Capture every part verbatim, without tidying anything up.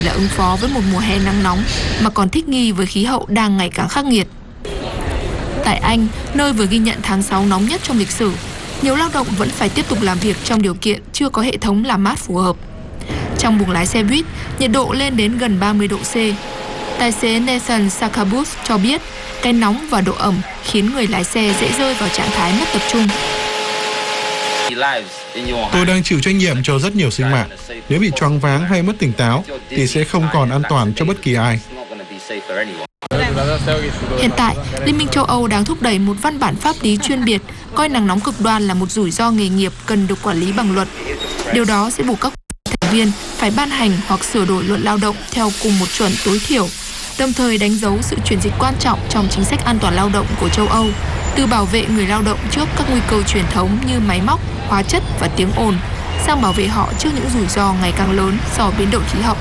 là ứng phó với một mùa hè nắng nóng mà còn thích nghi với khí hậu đang ngày càng khắc nghiệt. Tại Anh, nơi vừa ghi nhận tháng sáu nóng nhất trong lịch sử, nhiều lao động vẫn phải tiếp tục làm việc trong điều kiện chưa có hệ thống làm mát phù hợp. Trong buồng lái xe buýt, nhiệt độ lên đến gần ba mươi độ C. Tài xế Nathan Sakabus cho biết cái nóng và độ ẩm khiến người lái xe dễ rơi vào trạng thái mất tập trung. Tôi đang chịu trách nhiệm cho rất nhiều sinh mạng. Nếu bị choáng váng hay mất tỉnh táo thì sẽ không còn an toàn cho bất kỳ ai. Hiện tại, Liên minh châu Âu đang thúc đẩy một văn bản pháp lý chuyên biệt coi nắng nóng cực đoan là một rủi ro nghề nghiệp cần được quản lý bằng luật. Điều đó sẽ buộc các thành viên phải ban hành hoặc sửa đổi luật lao động theo cùng một chuẩn tối thiểu, đồng thời đánh dấu sự chuyển dịch quan trọng trong chính sách an toàn lao động của châu Âu, từ bảo vệ người lao động trước các nguy cơ truyền thống như máy móc, hóa chất và tiếng ồn, sang bảo vệ họ trước những rủi ro ngày càng lớn do biến đổi khí hậu.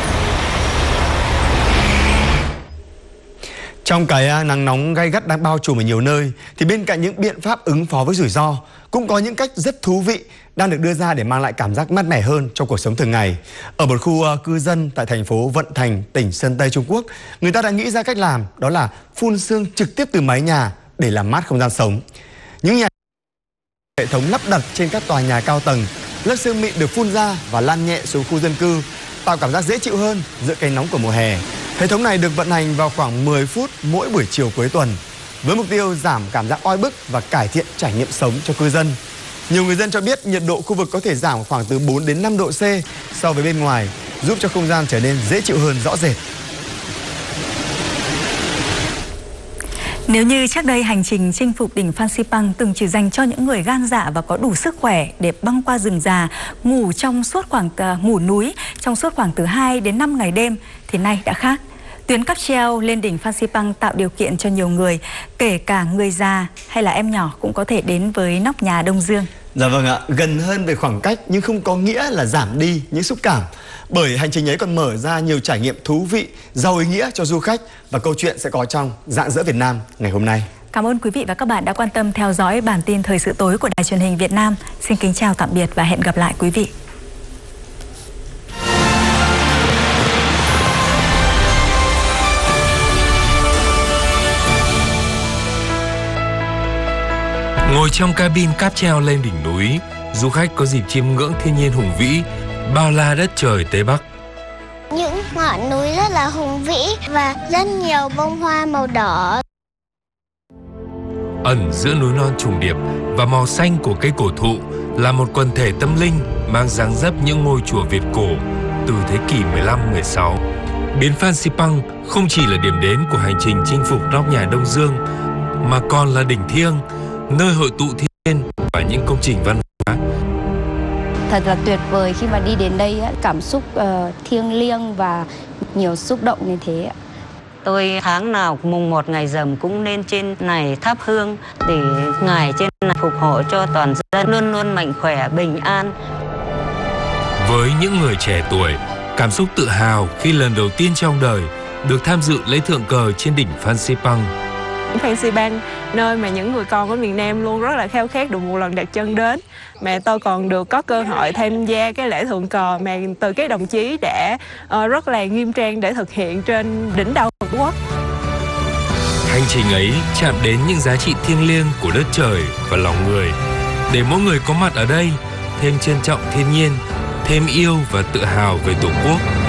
Trong cái nắng nóng gay gắt đang bao trùm ở nhiều nơi, thì bên cạnh những biện pháp ứng phó với rủi ro, cũng có những cách rất thú vị đang được đưa ra để mang lại cảm giác mát mẻ hơn trong cuộc sống thường ngày. Ở một khu cư dân tại thành phố Vận Thành, tỉnh Sơn Tây Trung Quốc, người ta đã nghĩ ra cách làm, đó là phun sương trực tiếp từ mái nhà để làm mát không gian sống. Những nhà hệ thống lắp đặt trên các tòa nhà cao tầng, lớp sương mịn được phun ra và lan nhẹ xuống khu dân cư, tạo cảm giác dễ chịu hơn giữa cái nóng của mùa hè. Hệ thống này được vận hành vào khoảng mười phút mỗi buổi chiều cuối tuần, với mục tiêu giảm cảm giác oi bức và cải thiện trải nghiệm sống cho cư dân. Nhiều người dân cho biết nhiệt độ khu vực có thể giảm khoảng từ bốn đến năm độ C so với bên ngoài, giúp cho không gian trở nên dễ chịu hơn rõ rệt. Nếu như trước đây hành trình chinh phục đỉnh Phan Xipang từng chỉ dành cho những người gan dạ và có đủ sức khỏe để băng qua rừng già, ngủ trong suốt khoảng uh, ngủ núi trong suốt khoảng từ hai đến năm ngày đêm, thì nay đã khác. Tuyến cáp treo lên đỉnh Phan Xipang tạo điều kiện cho nhiều người, kể cả người già hay là em nhỏ cũng có thể đến với nóc nhà Đông Dương. Dạ vâng ạ, gần hơn về khoảng cách nhưng không có nghĩa là giảm đi những xúc cảm. Bởi hành trình ấy còn mở ra nhiều trải nghiệm thú vị, giàu ý nghĩa cho du khách, và câu chuyện sẽ có trong Rạng Rỡ Việt Nam ngày hôm nay. Cảm ơn quý vị và các bạn đã quan tâm theo dõi bản tin thời sự tối của Đài Truyền hình Việt Nam. Xin kính chào tạm biệt và hẹn gặp lại quý vị. Ngồi trong cabin cáp treo lên đỉnh núi, du khách có dịp chiêm ngưỡng thiên nhiên hùng vĩ, bao la đất trời Tây Bắc. Những ngọn núi rất là hùng vĩ và rất nhiều bông hoa màu đỏ. Ẩn giữa núi non trùng điệp và màu xanh của cây cổ thụ là một quần thể tâm linh mang dáng dấp những ngôi chùa Việt cổ từ thế kỷ mười lăm mười sáu. Biến Phan Xipang không chỉ là điểm đến của hành trình chinh phục nóc nhà Đông Dương, mà còn là đỉnh thiêng, nơi hội tụ thiên nhiên và những công trình văn hóa. Thật là tuyệt vời khi mà đi đến đây, cảm xúc uh, thiêng liêng và nhiều xúc động như thế. Tôi tháng nào mùng một ngày rằm cũng lên trên này thắp hương để Ngài trên này phục hộ cho toàn dân luôn luôn mạnh khỏe, bình an. Với những người trẻ tuổi, cảm xúc tự hào khi lần đầu tiên trong đời được tham dự lễ thượng cờ trên đỉnh Phan Xipang. Phan Xipang, nơi mà những người con của miền Nam luôn rất là khao khát được một lần đặt chân đến. Mà tôi còn được có cơ hội tham gia cái lễ thượng cờ mà từ các đồng chí đã uh, rất là nghiêm trang để thực hiện trên đỉnh đầu Tổ quốc. Hành trình ấy chạm đến những giá trị thiêng liêng của đất trời và lòng người, để mỗi người có mặt ở đây thêm trân trọng thiên nhiên, thêm yêu và tự hào về Tổ quốc.